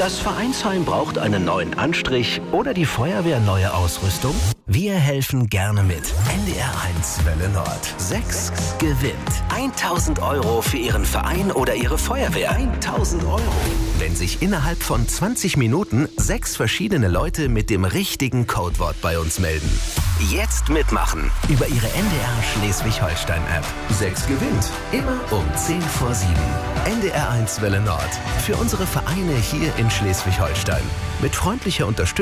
Das Vereinsheim braucht einen neuen Anstrich oder die Feuerwehr neue Ausrüstung? Wir helfen gerne mit. NDR1 Welle Nord. 6 gewinnt 1.000 € für Ihren Verein oder Ihre Feuerwehr. 1.000 €. Wenn sich innerhalb von 20 Minuten 6 verschiedene Leute mit dem richtigen Codewort bei uns melden. Jetzt mitmachen über Ihre NDR Schleswig-Holstein-App. 6 gewinnt. Immer um 10 vor 7. NDR1 Welle Nord. Für unsere Vereine hier in Schleswig-Holstein. Mit freundlicher Unterstützung